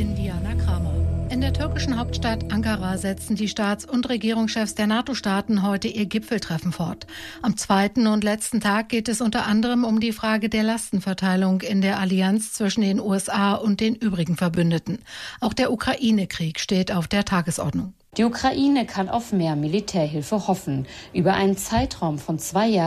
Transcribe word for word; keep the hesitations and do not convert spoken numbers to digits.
bin Diana Kramer. In der türkischen Hauptstadt Ankara setzen die Staats- und Regierungschefs der NATO-Staaten heute ihr Gipfeltreffen fort. Am zweiten und letzten Tag geht es unter anderem um die Frage der Lastenverteilung in der Allianz zwischen den U S A und den übrigen Verbündeten. Auch der Ukraine-Krieg steht auf der Tagesordnung. Die Ukraine kann auf mehr Militärhilfe hoffen. Über einen Zeitraum von zwei Jahren